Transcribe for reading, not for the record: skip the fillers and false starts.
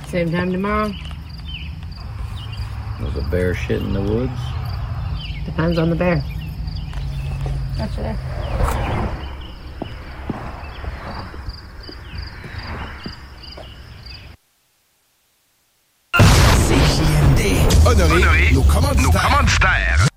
Same time tomorrow. Was a bear shit in the woods? Depends on the bear. Gotcha there. CJMD. Honoré nos commanditaires.